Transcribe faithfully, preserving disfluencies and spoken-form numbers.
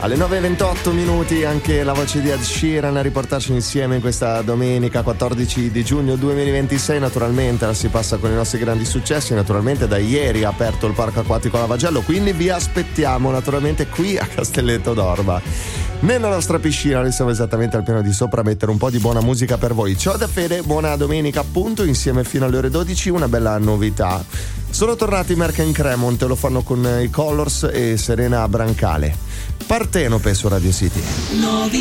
Alle nove e ventotto minuti anche la voce di Ed Sheeran a riportarci insieme in questa domenica quattordici di giugno duemilaventisei. Naturalmente la si passa con i nostri grandi successi. Naturalmente da ieri ha aperto il parco acquatico Lavagello, quindi vi aspettiamo naturalmente qui a Castelletto d'Orba. Nella nostra piscina noi siamo esattamente al piano di sopra a mettere un po' di buona musica per voi. Ciao da Fede, buona domenica appunto, insieme fino alle ore dodici. Una bella novità: sono tornati Merck and Cremont, lo fanno con i Colors e Serena Brancale. Partenope su Radio City. Novità.